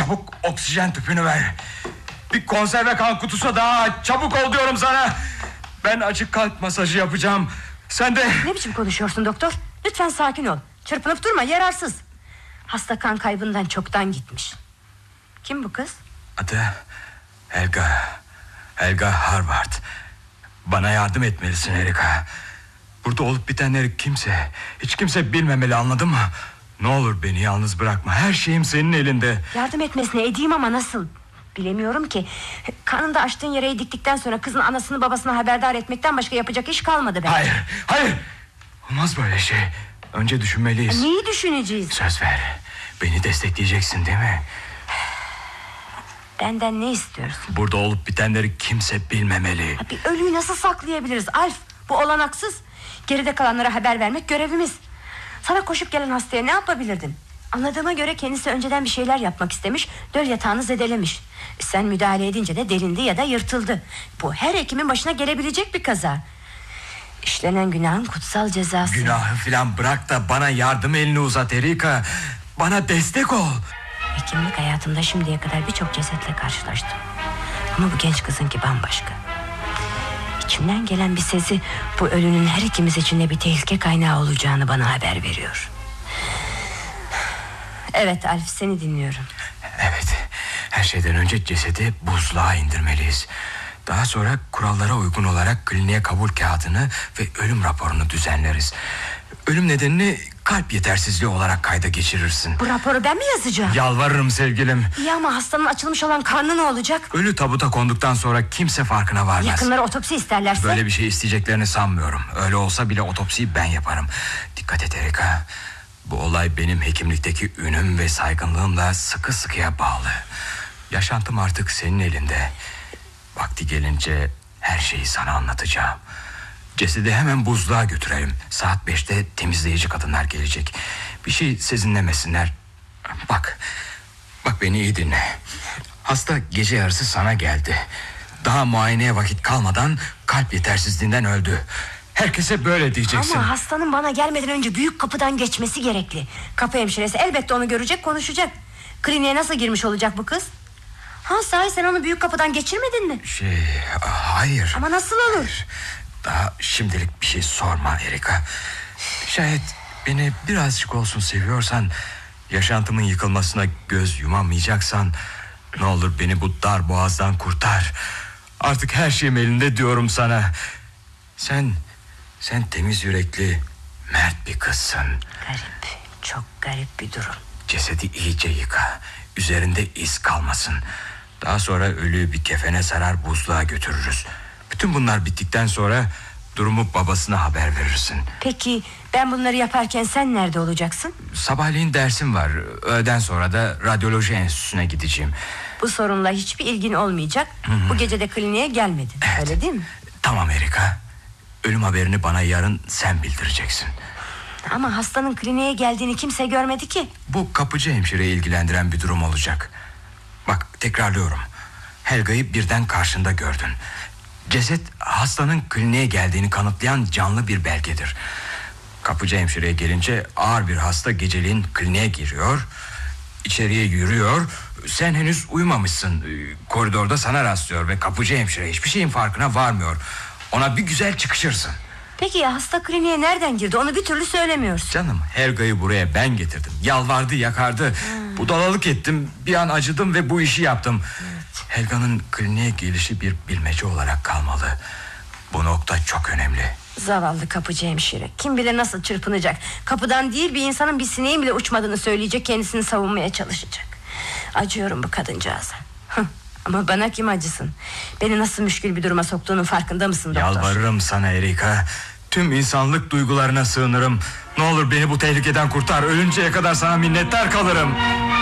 Çabuk oksijen tüpünü ver. Bir konserve kan kutusu daha. Çabuk ol diyorum sana. Ben açık kalp masajı yapacağım. Sen de... Ne biçim konuşuyorsun doktor? Lütfen sakin ol. Çırpınıp durma, yararsız. Hasta kan kaybından çoktan gitmiş. Kim bu kız? Adı Helga Harvard. Bana yardım etmelisin Erika. Burada olup bitenleri hiç kimse bilmemeli, anladın mı? Ne olur beni yalnız bırakma. Her şeyim senin elinde. Yardım etmesine edeyim ama nasıl? Bilemiyorum ki. Karnında açtığın yarayı diktikten sonra kızın anasını babasına haberdar etmekten başka yapacak iş kalmadı belki. Hayır. Olmaz böyle şey. Önce düşünmeliyiz. Neyi düşüneceğiz? Söz ver. Beni destekleyeceksin değil mi? Benden ne istiyorsun? Burada olup bitenleri kimse bilmemeli. Bir ölüyü nasıl saklayabiliriz Alf? Bu olanaksız. Geride kalanlara haber vermek görevimiz. Sana koşup gelen hastaya ne yapabilirdin? Anladığıma göre kendisi önceden bir şeyler yapmak istemiş, döl yatağını zedelemiş. Sen müdahale edince de delindi ya da yırtıldı. Bu her hekimin başına gelebilecek bir kaza. İşlenen günahın kutsal cezası. Günahı filan bırak da bana yardım elini uzat Erika. Bana destek ol. Hekimlik hayatımda şimdiye kadar birçok cesetle karşılaştım. Ama bu genç kızınki bambaşka. İçimden gelen bir sesi bu ölünün her ikimiz için de bir tehlike kaynağı olacağını bana haber veriyor. Evet Alf, seni dinliyorum. Evet, her şeyden önce cesedi buzluğa indirmeliyiz. Daha sonra kurallara uygun olarak kliniğe kabul kağıdını ve ölüm raporunu düzenleriz. Ölüm nedenini kalp yetersizliği olarak kayda geçirirsin. Bu raporu ben mi yazacağım? Yalvarırım sevgilim. İyi ama hastanın açılmış olan karnı ne olacak? Ölü tabuta konduktan sonra kimse farkına varmaz. Yakınları otopsi isterlerse? Böyle bir şey isteyeceklerini sanmıyorum. Öyle olsa bile otopsiyi ben yaparım. Dikkat et Erika. Bu olay benim hekimlikteki ünüm ve saygınlığımla sıkı sıkıya bağlı. Yaşantım artık senin elinde. Vakti gelince her şeyi sana anlatacağım. Cesedi hemen buzluğa götürelim. Saat 5'te temizleyici kadınlar gelecek. Bir şey sezinlemesinler. Bak beni iyi dinle. Hasta gece yarısı sana geldi. Daha muayeneye vakit kalmadan kalp yetersizliğinden öldü. Herkese böyle diyeceksin. Ama hastanın bana gelmeden önce büyük kapıdan geçmesi gerekli. Kapı hemşiresi elbette onu görecek, konuşacak. Kliniğe nasıl girmiş olacak bu kız? Sahi sen onu büyük kapıdan geçirmedin mi? Hayır. Ama nasıl olur? Hayır. Daha şimdilik bir şey sorma Erika. Şayet beni birazcık olsun seviyorsan, yaşantımın yıkılmasına göz yumamayacaksan, ne olur beni bu dar boğazdan kurtar. Artık her şeyim elinde diyorum sana. Sen temiz yürekli, mert bir kızsın. Garip, çok garip bir durum. Cesedi iyice yıka. Üzerinde iz kalmasın. Daha sonra ölüyü bir kefene sarar buzluğa götürürüz. Bütün bunlar bittikten sonra durumu babasına haber verirsin. Peki ben bunları yaparken sen nerede olacaksın? Sabahleyin dersim var. Öğleden sonra da radyoloji enstitüsüne gideceğim. Bu sorunla hiçbir ilgin olmayacak. Hı-hı. Bu gece de kliniğe gelmedin. Evet. Öyle değil mi? Tamam Erika. Ölüm haberini bana yarın sen bildireceksin. Ama hastanın kliniğe geldiğini kimse görmedi ki. Bu kapıcı hemşireyi ilgilendiren bir durum olacak. Bak tekrarlıyorum. Helga'yı birden karşında gördün. Ceset hastanın kliniğe geldiğini kanıtlayan canlı bir belgedir. Kapıcı hemşireye gelince ağır bir hasta geceliğin kliniğe giriyor, içeriye yürüyor. Sen henüz uyumamışsın. Koridorda sana rastlıyor ve kapıcı hemşire hiçbir şeyin farkına varmıyor. Ona bir güzel çıkışırsın. Peki ya hasta kliniğe nereden girdi, onu bir türlü söylemiyorsun. Canım, Helga'yı buraya ben getirdim. Yalvardı yakardı. Budalalık ettim, bir an acıdım ve bu işi yaptım. Evet. Helga'nın kliniğe gelişi bir bilmece olarak kalmalı. Bu nokta çok önemli. Zavallı kapıcı hemşire, kim bilir nasıl çırpınacak. Kapıdan değil, bir insanın bir sineğin bile uçmadığını söyleyecek, kendisini savunmaya çalışacak. Acıyorum bu kadıncağıza. Ama bana kim acısın? Beni nasıl müşkül bir duruma soktuğunun farkında mısın doktor? Yalvarırım sana Erika. Tüm insanlık duygularına sığınırım. Ne olur beni bu tehlikeden kurtar. Ölünceye kadar sana minnettar kalırım.